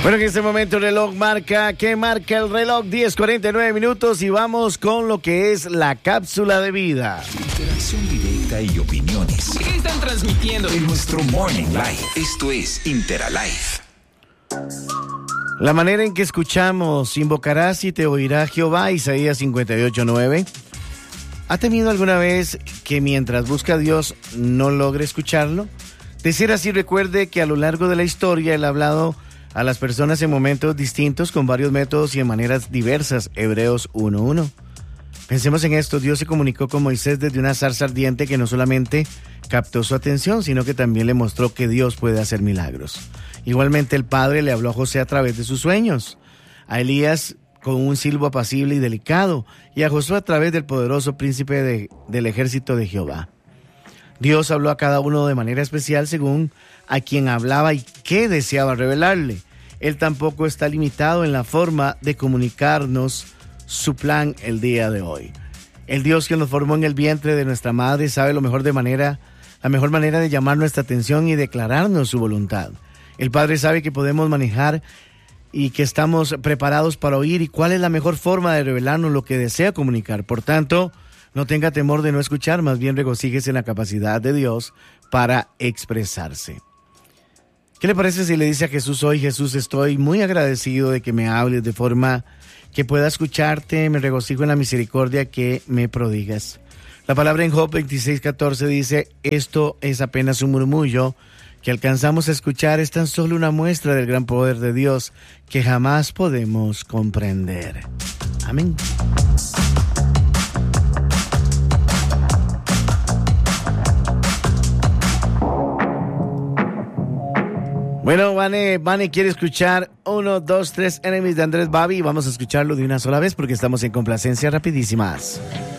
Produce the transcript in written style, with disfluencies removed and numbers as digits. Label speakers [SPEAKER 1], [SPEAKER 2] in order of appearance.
[SPEAKER 1] Bueno, en este momento el reloj marca, ¿qué marca el reloj? 10:49 minutos y vamos con lo que es la cápsula de vida.
[SPEAKER 2] Interacción directa y opiniones.
[SPEAKER 3] ¿Qué están transmitiendo?
[SPEAKER 2] En nuestro Morning Live. Esto es Interalive.
[SPEAKER 1] La manera en que escuchamos, invocarás y te oirá Jehová, Isaías 58:9. ¿Ha temido alguna vez que mientras busca a Dios no logre escucharlo? De ser así, recuerde que a lo largo de la historia Él ha hablado a las personas en momentos distintos, con varios métodos y en maneras diversas. Hebreos 1:1. Pensemos en esto: Dios se comunicó con Moisés desde una zarza ardiente que no solamente captó su atención, sino que también le mostró que Dios puede hacer milagros. Igualmente el Padre le habló a José a través de sus sueños, a Elías con un silbo apacible y delicado, y a Josué a través del poderoso príncipe del ejército de Jehová. Dios habló a cada uno de manera especial según a quien hablaba y qué deseaba revelarle. Él tampoco está limitado en la forma de comunicarnos su plan el día de hoy. El Dios que nos formó en el vientre de nuestra madre sabe la mejor manera de llamar nuestra atención y declararnos su voluntad. El Padre sabe que podemos manejar y que estamos preparados para oír y cuál es la mejor forma de revelarnos lo que desea comunicar. Por tanto, no tenga temor de no escuchar, más bien regocíjese en la capacidad de Dios para expresarse. ¿Qué le parece si le dice a Jesús hoy: Jesús, estoy muy agradecido de que me hables de forma que pueda escucharte, me regocijo en la misericordia que me prodigas? La palabra en Job 26:14 dice: esto es apenas un murmullo que alcanzamos a escuchar, es tan solo una muestra del gran poder de Dios que jamás podemos comprender. Amén. Bueno, Vane quiere escuchar 1, 2, 3 Enemies de Andrés Babi. Vamos a escucharlo de una sola vez porque estamos en complacencias rapidísimas.